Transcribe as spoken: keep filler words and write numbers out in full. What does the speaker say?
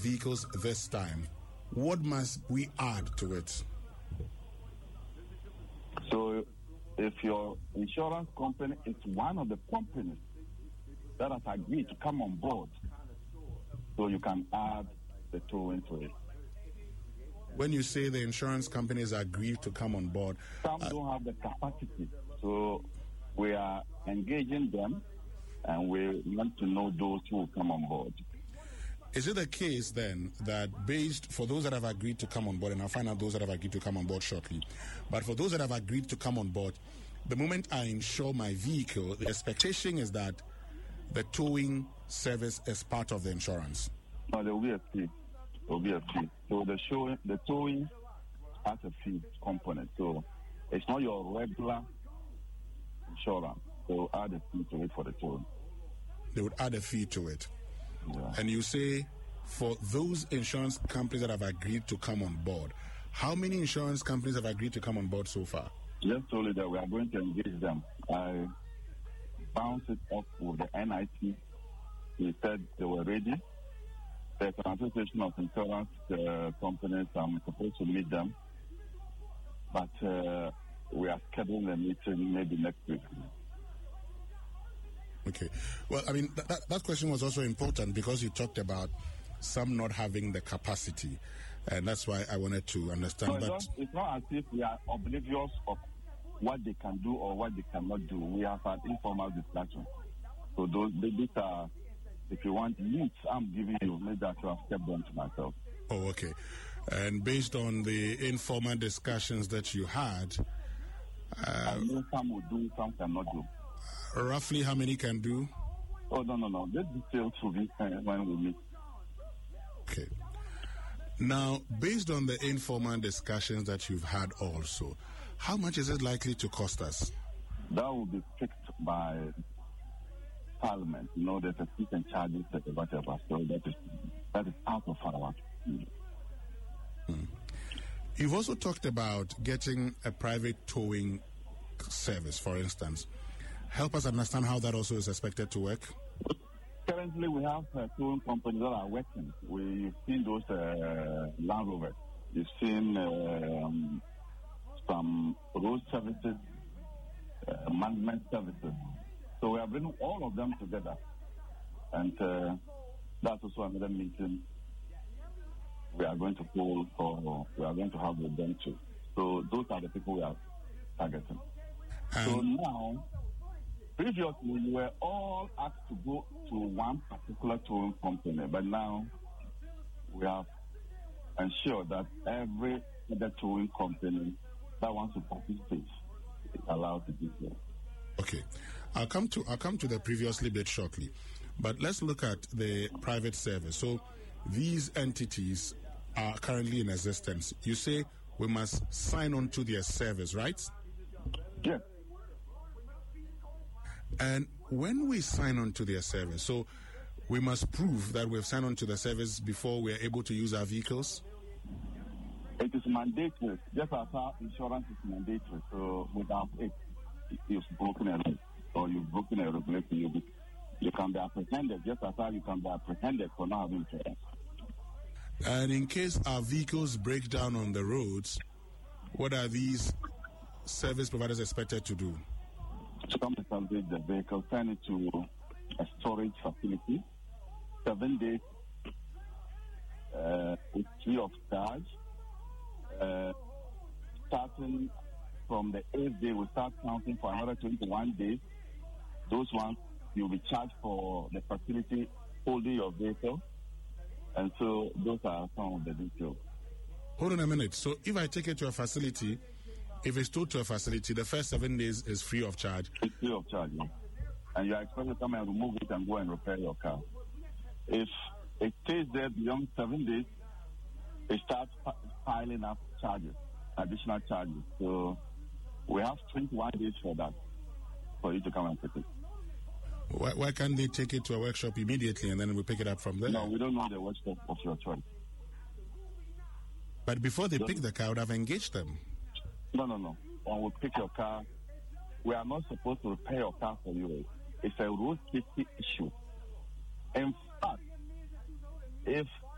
vehicles this time, what must we add to it? So if your insurance company is one of the companies that has agreed to come on board, so you can add the towing to it. When you say the insurance companies agree to come on board, some uh, don't have the capacity, so we are engaging them, and we want to know those who will come on board. Is it the case then that based, for those that have agreed to come on board, and I'll find out those that have agreed to come on board shortly, but for those that have agreed to come on board, the moment I insure my vehicle, the expectation is that the towing service is part of the insurance? No, there will be a fee. There will be a fee. So the show, the towing has a fee component. So it's not your regular insurance. They will add a fee to it for the towing. They would add a fee to it. Yeah. And you say for those insurance companies that have agreed to come on board, how many insurance companies have agreed to come on board so far? Just told you that we are going to engage them. I bounced it up with the N I T. He said they were ready. There's an association of insurance uh, companies. I'm supposed to meet them. But uh, we are scheduling a meeting maybe next week. Okay. Well, I mean, th- that, that question was also important because you talked about some not having the capacity. And that's why I wanted to understand. So it's, but not, it's not as if we are oblivious of what they can do or what they cannot do. We have had informal discussion. So those, these are, if you want leads, I'm giving you, maybe I should have kept them to myself. Oh, okay. And based on the informal discussions that you had, uh, I know some will do, some cannot do. Roughly how many can do? Oh, no, no, no. The details will be when we meet. Okay. Now, based on the informal discussions that you've had also, how much is it likely to cost us? That will be fixed by Parliament. You know, there's a fee and charges, whatever. So that is, that is out of our mm. Hmm. You've also talked about getting a private towing service, for instance. Help us understand how that also is expected to work. Currently, we have uh, towing companies that are working. We've seen those uh, Land Rovers. You've seen um, some road services, uh, management services. So we are bringing all of them together. And uh, that's also another meeting we are going to hold or we are going to have with them too. So those are the people we are targeting. Um, so now, previously, we were all asked to go to one particular towing company, but now we have ensured that every other towing company that wants to participate is allowed to do so. Okay, I'll come to I'll come to the previously bit shortly, but let's look at the private service. So these entities are currently in existence. You say we must sign on to their service, right? Yes. And when we sign on to their service, so we must prove that we've signed on to the service before we are able to use our vehicles? It is mandatory, just as our insurance is mandatory. So without it, you've broken a rule or you've broken a regulation, you, be, you can be apprehended, just as how you can be apprehended for not having insurance. And in case our vehicles break down on the roads, what are these service providers expected to do? To come to salvage the vehicle, send it to a storage facility, seven days, uh, with free of charge. Uh, starting from the eighth day, we start counting for another twenty-one days. Those ones, you'll be charged for the facility holding your vehicle. And so those are some of the details. Hold on a minute. So if I take it to a facility, if it's towed to a facility, the first seven days is free of charge. It's free of charge, yeah. And you are expected to come and remove it and go and repair your car. If it stays there beyond seven days, it starts piling up charges, additional charges. So we have twenty-one days for that, for you to come and pick it. Why, why can't they take it to a workshop immediately and then we pick it up from there? No, we don't know the workshop of your choice. But before they pick the car, I would have engaged them. No, no, no. When we pick your car, we are not supposed to repair your car for you. It's a road safety issue. In fact, if